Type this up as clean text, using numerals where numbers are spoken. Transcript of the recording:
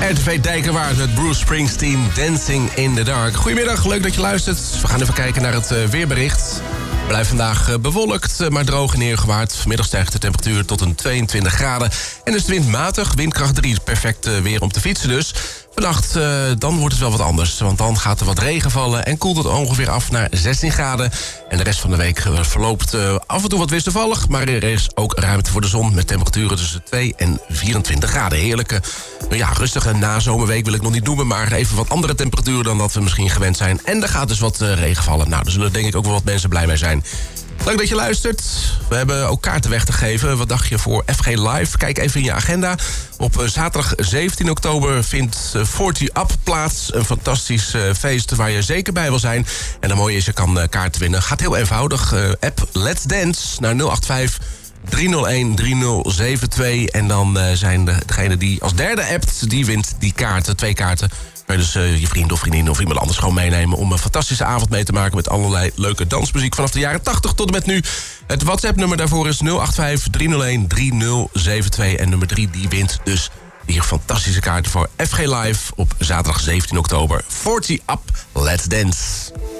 RTV Dijkerwaard met Bruce Springsteen, Dancing in the Dark. Goedemiddag, leuk dat je luistert. We gaan even kijken naar het weerbericht. Het blijft vandaag bewolkt, maar droog en neergewaard. Vanmiddag stijgt de temperatuur tot een 22 graden. En is de wind matig, windkracht 3. Perfect weer om te fietsen dus. Vannacht dan wordt het wel wat anders, want dan gaat er wat regen vallen en koelt het ongeveer af naar 16 graden. En de rest van de week verloopt af en toe wat wisselvallig, maar er is ook ruimte voor de zon met temperaturen tussen 2 en 24 graden. Heerlijke, rustige nazomerweek wil ik nog niet noemen, maar even wat andere temperaturen dan dat we misschien gewend zijn. En er gaat dus wat regen vallen. Nou, daar zullen denk ik ook wel wat mensen blij mee zijn. Leuk dat je luistert. We hebben ook kaarten weg te geven. Wat dacht je voor FG Live? Kijk even in je agenda. Op zaterdag 17 oktober vindt 40 Up plaats. Een fantastisch feest waar je zeker bij wil zijn. En het mooie is, je kan kaarten winnen. Gaat heel eenvoudig. App Let's Dance naar 085 301 3072. En dan zijn degene die als derde appt, die wint die kaarten. 2 kaarten. Kan je dus je vriend of vriendin of iemand anders gewoon meenemen om een fantastische avond mee te maken met allerlei leuke dansmuziek vanaf de jaren 80 tot en met nu. Het WhatsApp-nummer daarvoor is 085 301 3072. En nummer 3 die wint dus hier fantastische kaarten voor FG Live op zaterdag 17 oktober. 40 Up, Let's Dance.